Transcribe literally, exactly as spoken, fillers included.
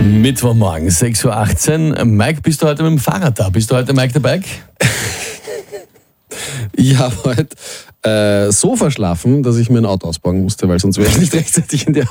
Mittwochmorgen, sechs Uhr achtzehn. Mike, bist du heute mit dem Fahrrad da? Bist du heute Mike the Bike? Ich habe heute äh, so verschlafen, dass ich mir ein Auto ausbauen musste, weil sonst wäre ich nicht rechtzeitig in die